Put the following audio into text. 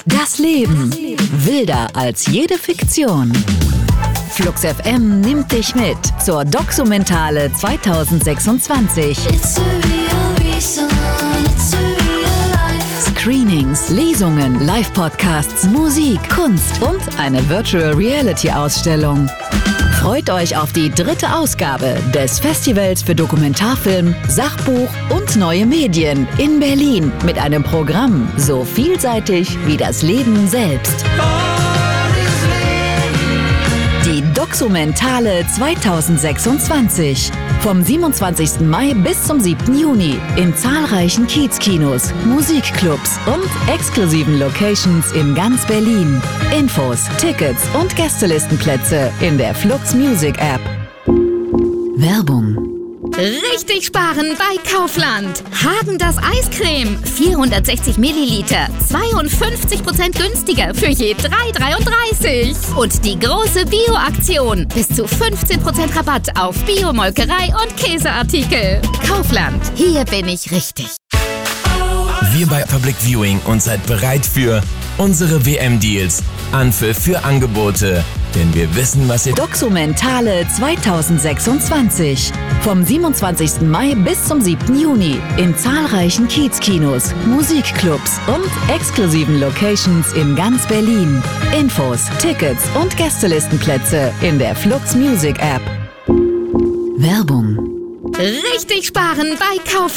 Das Leben. Wilder als jede Fiktion. Flux FM nimmt dich mit zur Doxumentale 2026. Screenings, Lesungen, Live-Podcasts, Musik, Kunst und eine Virtual Reality-Ausstellung. Freut euch auf die 3. Ausgabe des Festivals für Dokumentarfilm, Sachbuch und neue Medien in Berlin mit einem Programm so vielseitig wie das Leben selbst. Die Doxumentale 2026. Vom 27. Mai bis zum 7. Juni in zahlreichen Kiezkinos, Musikclubs und exklusiven Locations in ganz Berlin. Infos, Tickets und Gästelistenplätze in der Flux Music App. Werbung. Richtig sparen bei Kaufland. Häagen-Dazs Eiscreme, 460 Milliliter, 52% günstiger für je 3,33. Und die große Bio-Aktion, bis zu 15% Rabatt auf Bio-Molkerei und Käseartikel. Kaufland, hier bin ich richtig. Wir bei Public Viewing und seid bereit für unsere WM-Deals. Anpfiff für Angebote. Denn wir wissen, was ihr... Doxumentale 2026. Vom 27. Mai bis zum 7. Juni in zahlreichen Kiezkinos, Musikclubs und exklusiven Locations in ganz Berlin. Infos, Tickets und Gästelistenplätze in der Flux Music App. Werbung. Richtig sparen bei Kaufland.